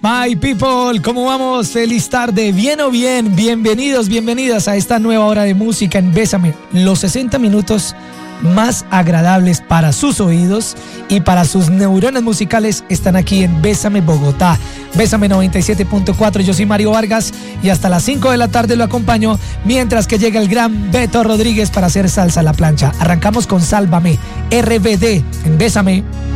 My people, ¿cómo vamos? Feliz tarde, bien o bien, bienvenidos, bienvenidas a esta nueva hora de música en Bésame. Los 60 minutos más agradables para sus oídos y para sus neuronas musicales están aquí en Bésame Bogotá. Bésame 97.4, yo soy Mario Vargas y hasta las 5 de la tarde lo acompaño mientras que llega el gran Beto Rodríguez para hacer salsa a la plancha. Arrancamos con Sálvame, RBD en Bésame.